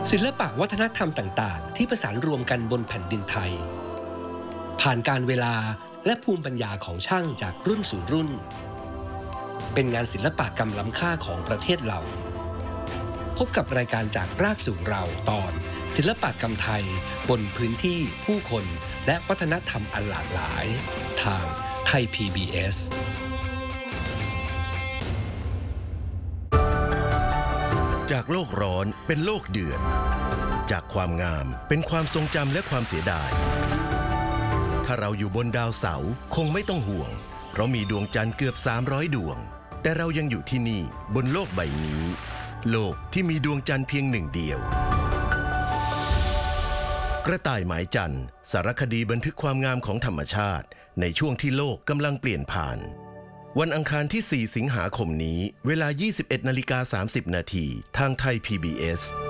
ศิลปะวัฒนธรรมต่างๆที่ประสานรวมกันบนแผ่นดินไทยผ่านการเวลาและภูมิปัญญาของช่างจากรุ่นสู่รุ่นเป็นงานศิลปกรรมล้ำค่าของประเทศเราพบกับรายการจากรากสู่เราตอนศิลปกรรมไทยบนพื้นที่ผู้คนและวัฒนธรรมอันหลากหลายทางไทย PBS จากโลกร้อนเป็นโลกเดือดจากความงามเป็นความทรงจำและความเสียดายถ้าเราอยู่บนดาวเสาร์คงไม่ต้องห่วงเพราะมีดวงจันทร์เกือบ300ดวงแต่เรายังอยู่ที่นี่บนโลกใบนี้โลกที่มีดวงจันทร์เพียงหนึ่งเดียวกระต่ายหมายจันทร์สารคดีบันทึกความงามของธรรมชาติในช่วงที่โลกกำลังเปลี่ยนผ่านวันอังคารที่4สิงหาคมนี้เวลา 21:30 น.ทางไทย PBS